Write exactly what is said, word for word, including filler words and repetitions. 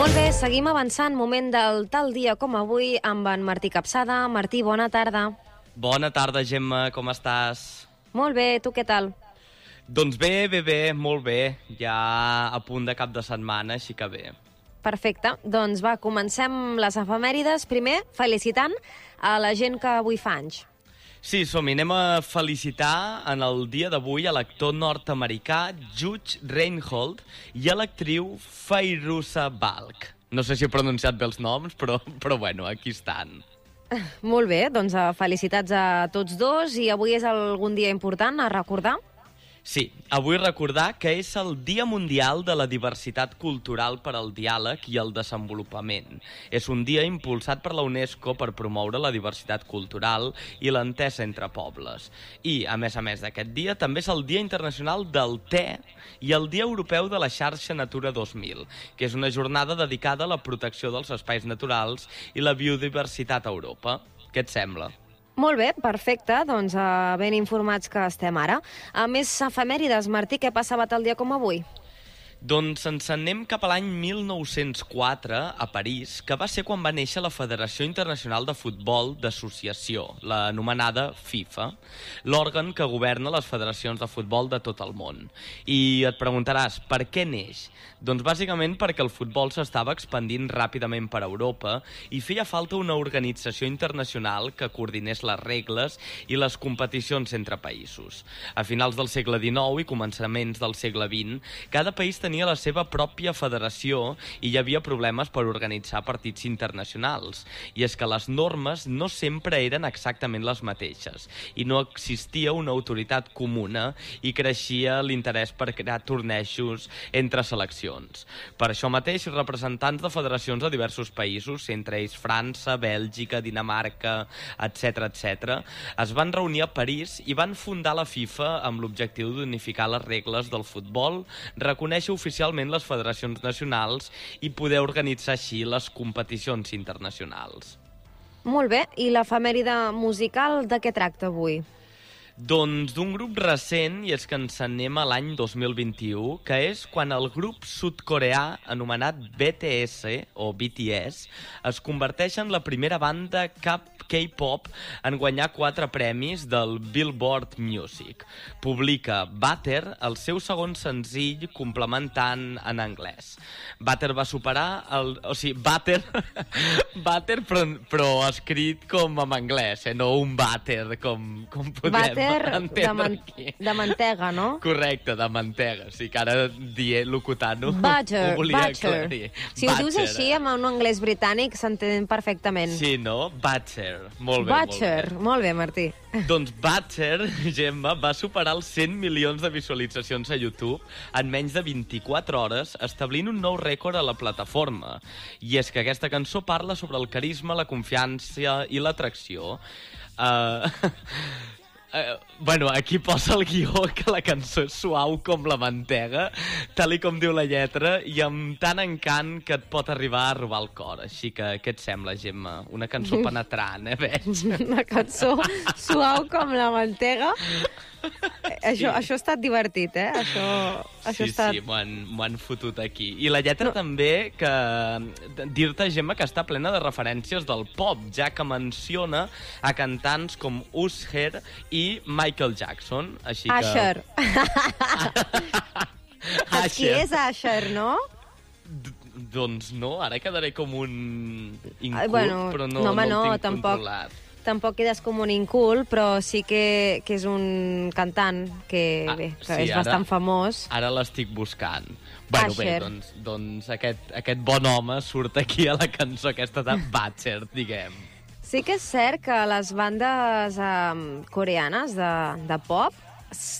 Molt bé, seguim avançant. Moment del tal dia com avui amb en Martí Capçada. Martí, bona tarda. Bona tarda, Gemma, com estàs? Molt bé, tu què tal? Doncs bé, bé, bé, molt bé. Ja a punt de cap de setmana, així que bé. Perfecte. Doncs va, comencem les efemèrides. Primer, felicitant a la gent que avui fa anys. Sí, som-hi. Anem a felicitar en el dia d'avui a l'actor nord-americà Judge Reinhold i a l'actriu Fairuza Balk. No sé si he pronunciat bé els noms, però, però bueno, aquí estan. Molt bé, doncs felicitats a tots dos. I avui és algun dia important a recordar? Sí, avui recordar que és el Dia Mundial de la Diversitat Cultural per al Diàleg i el Desenvolupament. És un dia impulsat per la UNESCO per promoure la diversitat cultural i l'entesa entre pobles. I, a més a més d'aquest dia, també és el Dia Internacional del Te i el Dia Europeu de la Xarxa Natura dos mil, que és una jornada dedicada a la protecció dels espais naturals i la biodiversitat a Europa. Què et sembla? Molt bé, perfecte, doncs uh, ben informats que estem ara. A més efemèrides, Martí, què passava tal dia com avui? Doncs ens anem cap a l'any mil nou-cents quatre, a París, que va ser quan va néixer la Federació Internacional de Futbol d'Associació, la anomenada FIFA, l'òrgan que governa les federacions de futbol de tot el món. I et preguntaràs, per què neix? Doncs bàsicament perquè el futbol s'estava expandint ràpidament per Europa i feia falta una organització internacional que coordinés les regles i les competicions entre països. A finals del segle dinou i començaments del segle vint, cada país tenia tenia la seva pròpia federació i hi havia problemes per organitzar partits internacionals. I és que les normes no sempre eren exactament les mateixes i no existia una autoritat comuna i creixia l'interès per crear tornejos entre seleccions. Per això mateix, representants de federacions de diversos països, entre ells França, Bèlgica, Dinamarca, etcètera, etcètera, es van reunir a París i van fundar la FIFA amb l'objectiu d'unificar les regles del futbol, reconèixer oficialment les federacions nacionals i poder organitzar així les competicions internacionals. Molt bé, i l'efemèride musical de què tracta avui? Doncs d'un grup recent, i és que ens anem a l'any dos mil vint-i-u, que és quan el grup sud-coreà anomenat B T S, o B T S, es converteix en la primera banda K-pop en guanyar quatre premis del Billboard Music. Publica Butter, el seu segon senzill, complementant en anglès. Butter va superar el... O sigui, Butter, butter però, però escrit com en anglès, eh? No un butter, com, com podem butter entendre de, man aquí. De mantega, no? Correcte, de mantega. O sigui que ara dient, locutant-ho, butter, ho volia butter. aclarir. Si ho dius així, amb un anglès britànic, s'entén perfectament. Sí, no? Butter. Molt bé, Butter. molt bé. Molt bé, Martí. Doncs Butter, Gemma, va superar els cent milions de visualitzacions a YouTube en menys de vint-i-quatre hores, establint un nou rècord a la plataforma. I és que aquesta cançó parla sobre el carisma, la confiança i l'atracció. Uh, uh, bueno, aquí posa el guió que la cançó és suau com la mantega, tal i com diu la lletra, i amb tant encant que et pot arribar a robar el cor. Així que, què et sembla, Gemma? Una cançó penetrant, eh, veig? Una cançó suau com la mantega. Això, Sí. això ha estat divertit, eh? Això, això Sí, ha estat... sí, m'ho han, m'ho han fotut aquí. I la lletra no. també, que dir-te, Gemma, que està plena de referències del pop, ja que menciona a cantants com Usher i Michael Jackson. Així que... Usher. Saps qui Usher. és Usher, no? D doncs no, ara quedaré com un incult, bueno, però no, no, home, no el no, tinc tampoc. controlat. Tampoc quedes com un incult, però sí que, que és un cantant que, Ah, bé, que sí, és ara- bastant famós. Ara l'estic buscant. Bueno, bé, Usher. doncs, doncs aquest, aquest bon home surt aquí a la cançó aquesta de Butcher, diguem. Sí que és cert que les bandes um, coreanes de, de pop s-